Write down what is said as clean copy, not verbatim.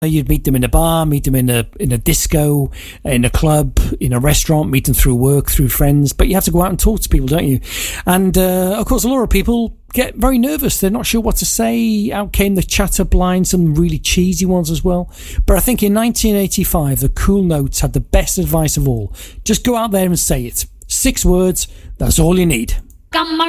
You'd meet them in a bar, meet them in a disco, in a club, in a restaurant, meet them through work, through friends. But you have to go out and talk to people, don't you? And of course, a lot of people get very nervous. They're not sure what to say. Out came the Chatterblind, some really cheesy ones as well. But I think in 1985, the Cool Notes had the best advice of all. Just go out there and say it. 6 words, that's all you need. Come on.